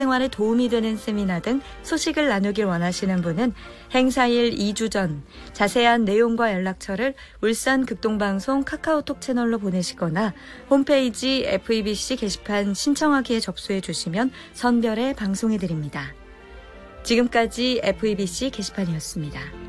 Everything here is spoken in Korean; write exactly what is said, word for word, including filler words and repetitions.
생활에 도움이 되는 세미나 등 소식을 나누길 원하시는 분은 행사일 이 주 전 자세한 내용과 연락처를 울산 극동방송 카카오톡 채널로 보내시거나 홈페이지 에프이비씨 게시판 신청하기에 접수해 주시면 선별해 방송해 드립니다. 지금까지 에프이비씨 게시판이었습니다.